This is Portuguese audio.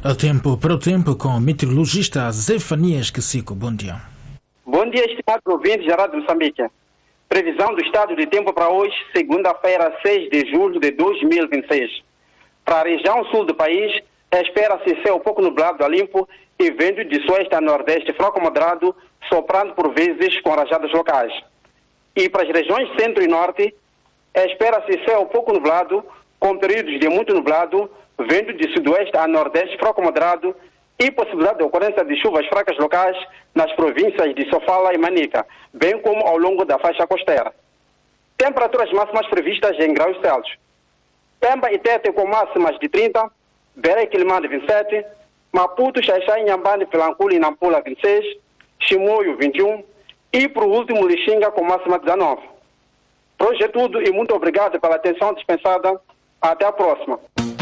Para o tempo com o meteorologista Zefanias Quesico. Bom dia. Bom dia, estimados ouvintes da Rádio Moçambique. Previsão do estado de tempo para hoje, segunda-feira, 6 de julho de 2026. Para a região sul do país, espera-se céu pouco nublado a limpo e vento de sueste a nordeste fraco moderado, soprando por vezes com rajadas locais. E para as regiões centro e norte, espera-se céu pouco nublado, com períodos de muito nublado, vento de sudoeste a nordeste fraco moderado e possibilidade de ocorrência de chuvas fracas locais nas províncias de Sofala e Manica, bem como ao longo da faixa costeira. Temperaturas máximas previstas em graus Celsius. Pemba e Tete com máximas de 30, Beira e Quilimane 27, Maputo, Xaixai, Inhambane, Pelancula e Nampula 26, Chimoio 21 e, por último, Lixinga com máxima 19. Por hoje é tudo e muito obrigado pela atenção dispensada. Até a próxima.